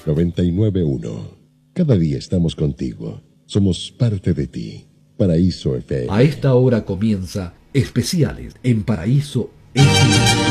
99.1. Cada día estamos contigo. Somos parte de ti. Paraíso FM. A esta hora comienza Especiales en Paraíso FM.